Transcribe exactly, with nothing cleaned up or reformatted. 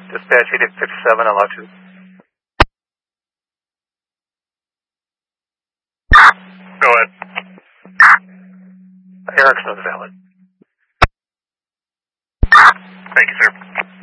Dispatch eight fifty-seven, allow two. Go ahead. Erickson is valid. Thank you, sir.